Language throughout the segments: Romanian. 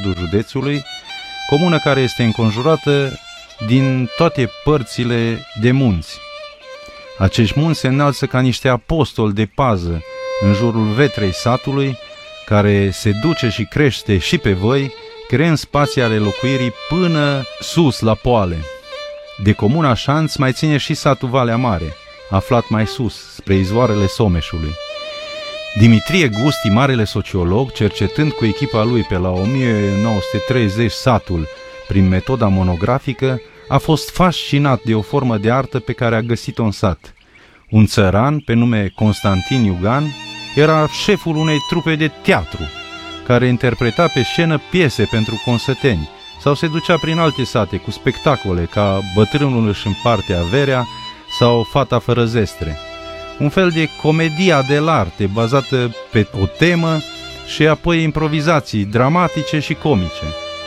nordul județului, comună care este înconjurată din toate părțile de munți. Acești munți se înalță ca niște apostoli de pază în jurul vetrei satului, care se duce și crește și pe văi, creând spații ale locuirii până sus la poale. De comuna Șanț mai ține și satul Valea Mare, aflat mai sus, spre izvoarele Someșului. Dimitrie Gusti, marele sociolog, cercetând cu echipa lui pe la 1930 satul prin metoda monografică, a fost fascinat de o formă de artă pe care a găsit-o în sat. Un țăran, pe nume Constantin Iugan, era șeful unei trupe de teatru, care interpreta pe scenă piese pentru consăteni, sau se ducea prin alte sate cu spectacole ca Bătrânul își împarte averea sau Fata fără zestre. Un fel de comedia dell'arte bazată pe o temă și apoi improvizații dramatice și comice.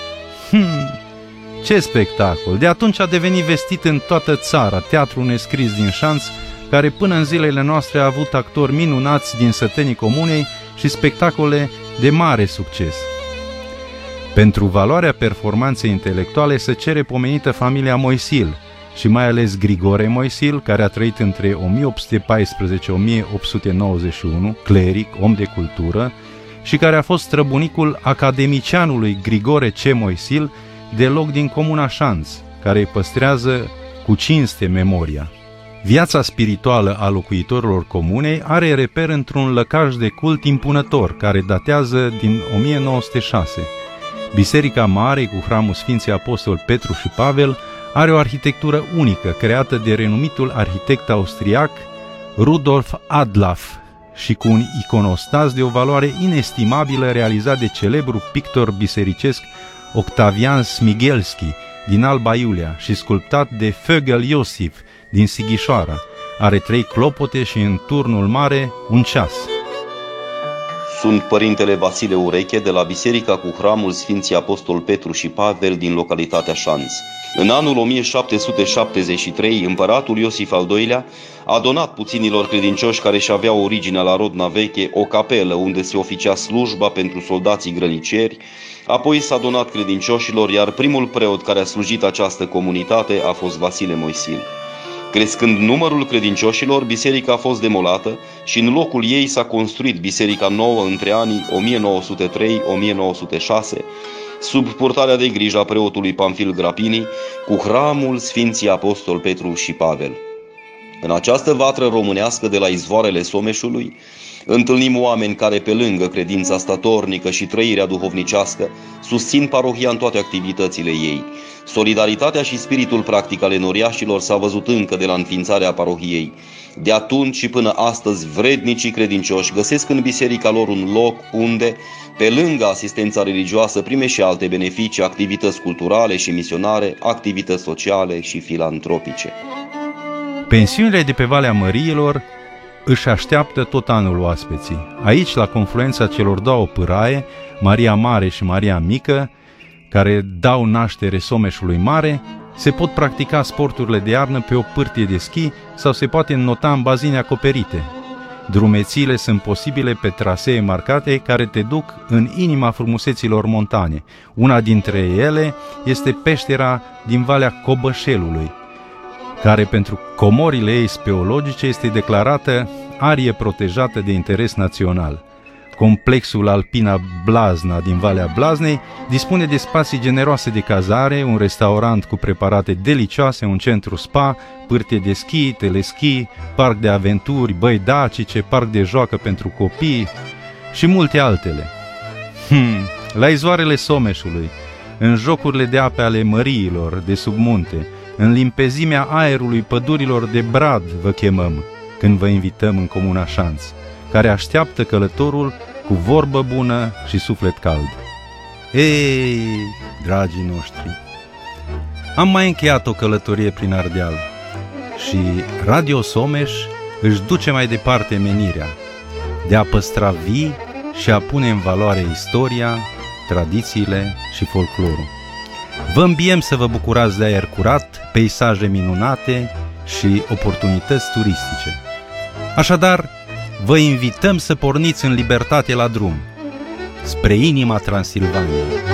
Ce spectacol! De atunci a devenit vestit în toată țara teatrul nescris din Șanț, care până în zilele noastre a avut actori minunați din sătenii comunei și spectacole de mare succes. Pentru valoarea performanței intelectuale se cere pomenită familia Moisil și mai ales Grigore Moisil, care a trăit între 1814-1891, cleric, om de cultură, și care a fost străbunicul academicianului Grigore C. Moisil, de loc din comuna Șanț, care îi păstrează cu cinste memoria. Viața spirituală a locuitorilor comunei are reper într-un lăcaș de cult impunător, care datează din 1906. Biserica Mare, cu hramul Sfinții Apostoli Petru și Pavel, are o arhitectură unică, creată de renumitul arhitect austriac Rudolf Adolf și cu un iconostas de o valoare inestimabilă realizat de celebrul pictor bisericesc Octavian Smigelski din Alba Iulia și sculptat de Fögel Iosif din Sighișoara. Are 3 clopote și în turnul mare un ceas. Sunt părintele Vasile Ureche de la Biserica cu hramul Sfinții Apostol Petru și Pavel din localitatea Șanț. În anul 1773, împăratul Iosif al II-lea a donat puținilor credincioși care și aveau originea la Rodna Veche o capelă unde se oficia slujba pentru soldații grăniceri, apoi s-a donat credincioșilor, iar primul preot care a slujit această comunitate a fost Vasile Moisil. Crescând numărul credincioșilor, biserica a fost demolată și în locul ei s-a construit biserica nouă între anii 1903-1906, sub purtarea de grijă a preotului Pamfil Grapini, cu hramul Sfinții Apostol Petru și Pavel. În această vatră românească de la izvoarele Someșului, întâlnim oameni care, pe lângă credința statornică și trăirea duhovnicească, susțin parohia în toate activitățile ei. Solidaritatea și spiritul practic al enoriașilor s-a văzut încă de la înființarea parohiei. De atunci și până astăzi, vrednicii credincioși găsesc în biserica lor un loc unde, pe lângă asistența religioasă, prime și alte beneficii, activități culturale și misionare, activități sociale și filantropice. Pensiunile de pe Valea Măriilor își așteaptă tot anul oaspeții. Aici, la confluența celor două pâraie, Maria Mare și Maria Mică, care dau naștere Someșului Mare, se pot practica sporturile de iarnă pe o pârtie de schi sau se poate înnota în bazine acoperite. Drumețiile sunt posibile pe trasee marcate care te duc în inima frumuseților montane. Una dintre ele este peștera din Valea Cobășelului, care pentru comorile ei speologice este declarată arie protejată de interes național. Complexul Alpina Blazna din Valea Blaznei dispune de spații generoase de cazare, un restaurant cu preparate delicioase, un centru spa, pârtie de schi, teleschi, parc de aventuri, băi dacice, parc de joacă pentru copii și multe altele. La izvoarele Someșului, în jocurile de ape ale măriilor de sub munte, în limpezimea aerului pădurilor de brad vă chemăm când vă invităm în comuna Șanț, care așteaptă călătorul cu vorbă bună și suflet cald. Ei, dragii noștri, am mai încheiat o călătorie prin Ardeal și Radio Someș își duce mai departe menirea de a păstra vii și a pune în valoare istoria, tradițiile și folclorul. Vă îmbiem să vă bucurați de aer curat, peisaje minunate și oportunități turistice. Așadar, vă invităm să porniți în libertate la drum, spre inima Transilvaniei.